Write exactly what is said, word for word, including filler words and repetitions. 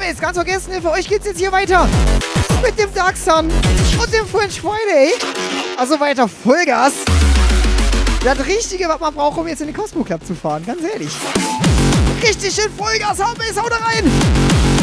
wir jetzt ganz vergessen, für euch geht's jetzt hier weiter. Mit dem Dark Sun und dem French Friday. Also weiter Vollgas. Das Richtige, was man braucht, um jetzt in den Cosmo Club zu fahren, ganz ehrlich. Richtig schön Vollgas haben wir, jetzt haut da rein.